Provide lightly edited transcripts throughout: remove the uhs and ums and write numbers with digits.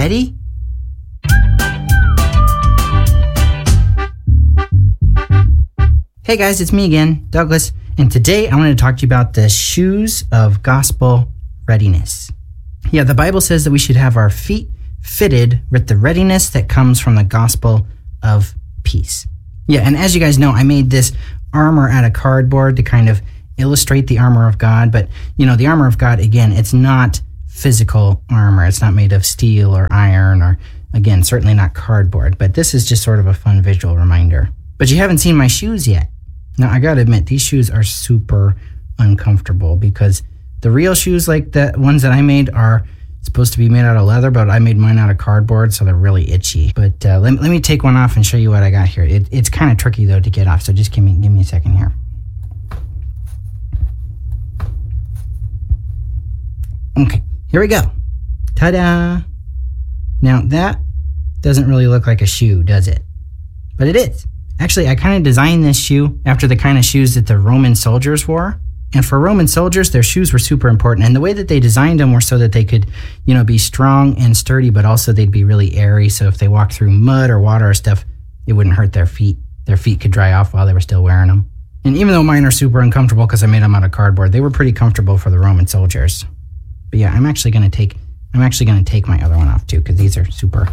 ready? Hey guys, it's me again, Douglas, and today I wanted to talk to you about the shoes of gospel readiness. Yeah, the Bible says that we should have our feet fitted with the readiness that comes from the gospel of peace. Yeah, and as you guys know, I made this armor out of cardboard to kind of illustrate the armor of God, but the armor of God, again, it's not physical armor. It's not made of steel or iron or, again, certainly not cardboard, but this is just sort of a fun visual reminder. But you haven't seen my shoes yet. Now, I gotta admit, these shoes are super uncomfortable because the real shoes, like the ones that I made, are supposed to be made out of leather, but I made mine out of cardboard, so they're really itchy. But let me take one off and show you what I got here. It's kind of tricky, though, to get off, so just give me a second here. Okay, here we go. Ta-da! Now, that doesn't really look like a shoe, does it? But it is. Actually, I kind of designed this shoe after the kind of shoes that the Roman soldiers wore. And for Roman soldiers, their shoes were super important. And the way that they designed them were so that they could, be strong and sturdy, but also they'd be really airy. So if they walked through mud or water or stuff, it wouldn't hurt their feet. Their feet could dry off while they were still wearing them. And even though mine are super uncomfortable because I made them out of cardboard, they were pretty comfortable for the Roman soldiers. But yeah, I'm actually going to take my other one off too, because these are super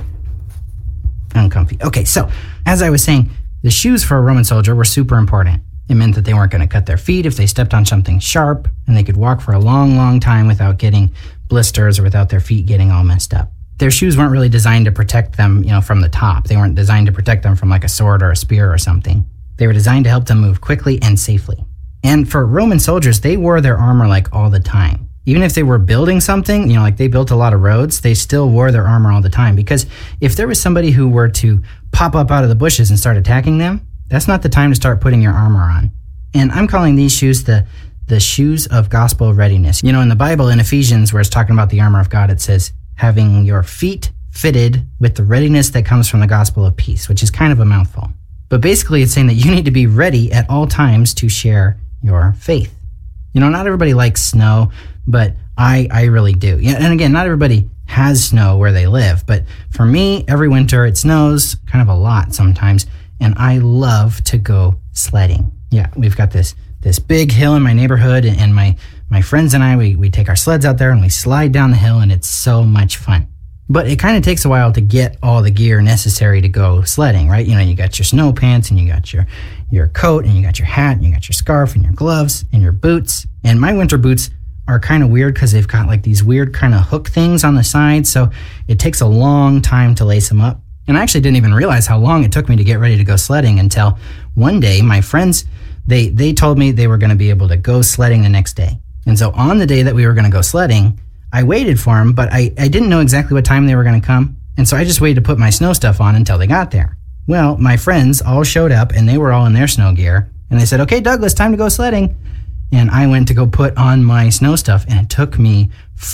uncomfy. Okay, so as I was saying, the shoes for a Roman soldier were super important. It meant that they weren't going to cut their feet if they stepped on something sharp, and they could walk for a long, long time without getting blisters or without their feet getting all messed up. Their shoes weren't really designed to protect them, from the top. They weren't designed to protect them from like a sword or a spear or something. They were designed to help them move quickly and safely. And for Roman soldiers, they wore their armor like all the time. Even if they were building something, like they built a lot of roads, they still wore their armor all the time. Because if there was somebody who were to pop up out of the bushes and start attacking them, that's not the time to start putting your armor on. And I'm calling these shoes the shoes of gospel readiness. In the Bible, in Ephesians, where it's talking about the armor of God, it says, having your feet fitted with the readiness that comes from the gospel of peace, which is kind of a mouthful. But basically, it's saying that you need to be ready at all times to share your faith. Not everybody likes snow, but I really do. And again, not everybody has snow where they live, but for me, every winter it snows kind of a lot sometimes, and I love to go sledding. Yeah, we've got this big hill in my neighborhood, and my friends and I, we take our sleds out there and we slide down the hill, and it's so much fun. But it kind of takes a while to get all the gear necessary to go sledding, right? You got your snow pants, and you got your coat, and you got your hat, and you got your scarf, and your gloves, and your boots. And my winter boots are kind of weird because they've got like these weird kind of hook things on the side, so it takes a long time to lace them up. And I actually didn't even realize how long it took me to get ready to go sledding until one day my friends, they told me they were going to be able to go sledding the next day. And so on the day that we were going to go sledding, I waited for them, but I didn't know exactly what time they were going to come. And so I just waited to put my snow stuff on until they got there. Well, my friends all showed up, and they were all in their snow gear. And they said, okay, Douglas, time to go sledding. And I went to go put on my snow stuff, and it took me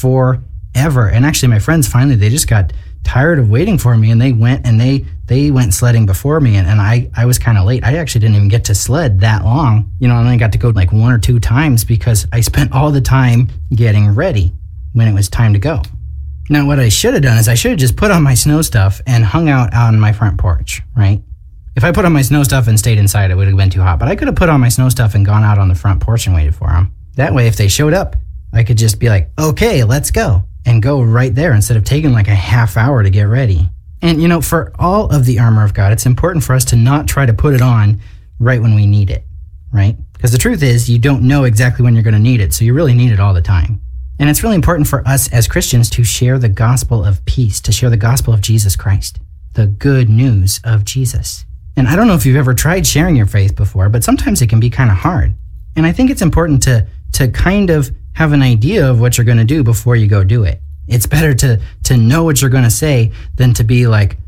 forever. And actually, my friends finally, they just got tired of waiting for me, and they went sledding before me, and I was kind of late. I actually didn't even get to sled that long. I only got to go like 1 or 2 times because I spent all the time getting ready when it was time to go. Now, what I should have done is I should have just put on my snow stuff and hung out on my front porch, right? If I put on my snow stuff and stayed inside, it would have been too hot. But I could have put on my snow stuff and gone out on the front porch and waited for them. That way, if they showed up, I could just be like, okay, let's go. And go right there instead of taking like a half hour to get ready. And for all of the armor of God, it's important for us to not try to put it on right when we need it, right? Because the truth is, you don't know exactly when you're going to need it, so you really need it all the time. And it's really important for us as Christians to share the gospel of peace, to share the gospel of Jesus Christ, the good news of Jesus. And I don't know if you've ever tried sharing your faith before, but sometimes it can be kind of hard. And I think it's important to kind of have an idea of what you're going to do before you go do it. It's better to know what you're going to say than to be like,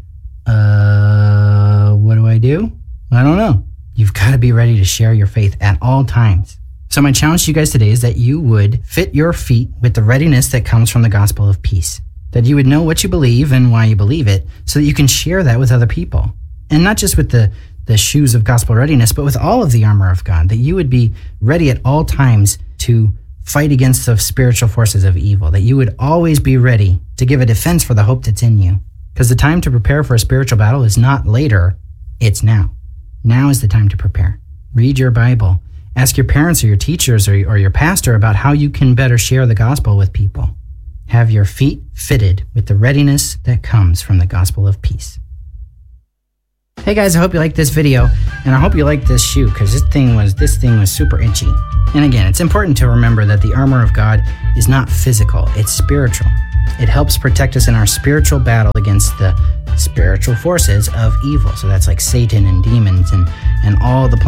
what do I do? I don't know. You've got to be ready to share your faith at all times. So my challenge to you guys today is that you would fit your feet with the readiness that comes from the gospel of peace. That you would know what you believe and why you believe it so that you can share that with other people. And not just with the shoes of gospel readiness, but with all of the armor of God. That you would be ready at all times to fight against the spiritual forces of evil. That you would always be ready to give a defense for the hope that's in you. Because the time to prepare for a spiritual battle is not later, it's now. Now is the time to prepare. Read your Bible. Ask your parents or your teachers or your pastor about how you can better share the gospel with people. Have your feet fitted with the readiness that comes from the gospel of peace. Hey guys, I hope you liked this video, and I hope you liked this shoe, because this thing was super itchy. And again, it's important to remember that the armor of God is not physical, it's spiritual. It helps protect us in our spiritual battle against the spiritual forces of evil. So that's like Satan and demons and all the